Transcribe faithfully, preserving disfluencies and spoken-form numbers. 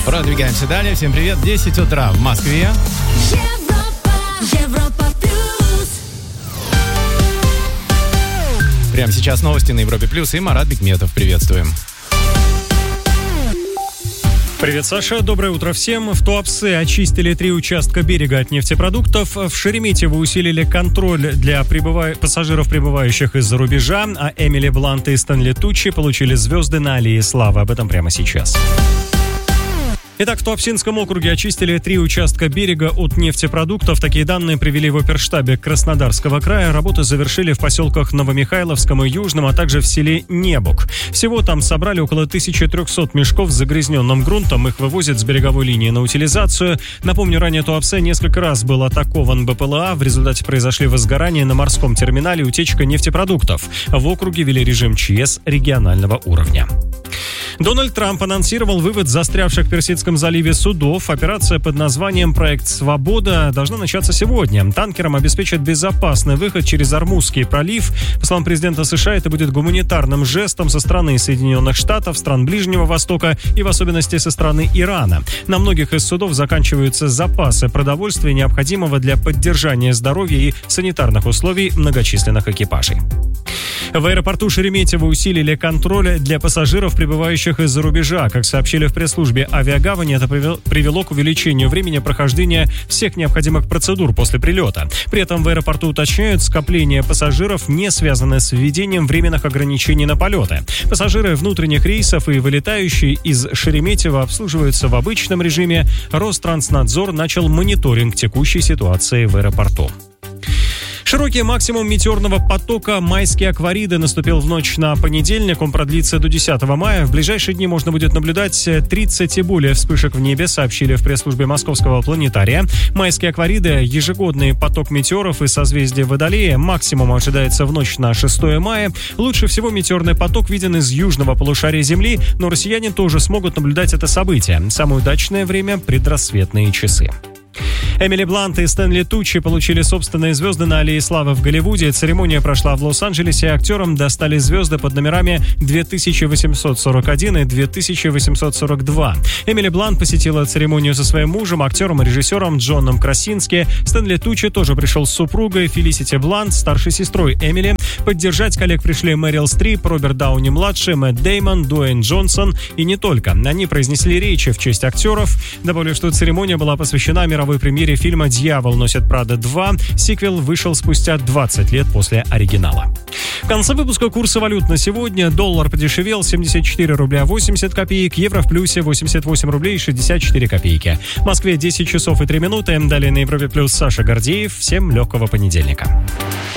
Продвигаемся далее. Всем привет. десять утра в Москве. Европа, Европа плюс. Прямо сейчас новости на Европе плюс и Марат Бекметов. Приветствуем. Привет, Саша. Доброе утро всем. В Туапсе очистили три участка берега от нефтепродуктов. В Шереметьево усилили контроль для прибыва... пассажиров, прибывающих из-за рубежа. А Эмили Блант и Стэнли Туччи получили звезды на Аллее Славы. Об этом прямо сейчас. Итак, в Туапсинском округе очистили три участка берега от нефтепродуктов. Такие данные привели в оперштабе Краснодарского края. Работы завершили в поселках Новомихайловском и Южном, а также в селе Небук. Всего там собрали около тысячи триста мешков с загрязненным грунтом. Их вывозят с береговой линии на утилизацию. Напомню, ранее Туапсе несколько раз был атакован БПЛА. В результате произошли возгорания на морском терминале и утечка нефтепродуктов. В округе ввели режим ЧС регионального уровня. Дональд Трамп анонсировал вывод застрявших в Персидском заливе судов. Операция под названием «Проект Свобода» должна начаться сегодня. Танкерам обеспечат безопасный выход через Ормузский пролив. По словам президента США, это будет гуманитарным жестом со стороны Соединенных Штатов, стран Ближнего Востока и в особенности со стороны Ирана. На многих из судов заканчиваются запасы продовольствия, необходимого для поддержания здоровья и санитарных условий многочисленных экипажей. В аэропорту Шереметьево усилили контроль для пассажиров, прибывающих из-за рубежа. Как сообщили в пресс-службе авиагавани, это привело к увеличению времени прохождения всех необходимых процедур после прилета. При этом в аэропорту уточняют, скопление пассажиров не связано с введением временных ограничений на полеты. Пассажиры внутренних рейсов и вылетающие из Шереметьево обслуживаются в обычном режиме. Ространснадзор начал мониторинг текущей ситуации в аэропорту. Широкий максимум метеорного потока «Майские аквариды» наступил в ночь на понедельник. Он продлится до десятого мая. В ближайшие дни можно будет наблюдать тридцать и более вспышек в небе, сообщили в пресс-службе Московского планетария. «Майские аквариды» — ежегодный поток метеоров из созвездия Водолея. Максимум ожидается в ночь на шестое мая. Лучше всего метеорный поток виден из южного полушария Земли, но россияне тоже смогут наблюдать это событие. Самое удачное время — предрассветные часы. Эмили Блант и Стэнли Туччи получили собственные звезды на Аллее Славы в Голливуде. Церемония прошла в Лос-Анджелесе, и актерам достали звезды под номерами две тысячи восемьсот сорок один и две тысячи восемьсот сорок два. Эмили Блант посетила церемонию со своим мужем, актером и режиссером Джоном Красински. Стэнли Туччи тоже пришел с супругой Фелисити Блант, старшей сестрой Эмили. Поддержать коллег пришли Мэрил Стрип, Роберт Дауни-младший, Мэтт Деймон, Дуэйн Джонсон и не только. Они произнесли речи в честь актеров. Добавлю, что церемония была посвящена мировой премьере фильма «Дьявол носит Прада два». Сиквел вышел спустя двадцать лет после оригинала. В конце выпуска курсы валют на сегодня. Доллар подешевел семьдесят четыре рубля восемьдесят копеек, евро в плюсе восемьдесят восемь рублей шестьдесят четыре копейки. В Москве десять часов и три минуты. Далее на Европе плюс Саша Гордеев. Всем легкого понедельника.